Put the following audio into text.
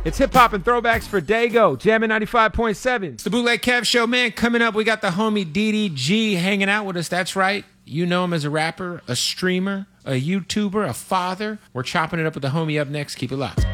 It's hip hop and throwbacks for Dago, Jammin' 95.7. It's the Bootleg Kev Show, man. Coming up, we got the homie DDG hanging out with us. That's right. You know him as a rapper, a streamer, a YouTuber, a father. We're chopping it up with the homie up next. Keep it locked.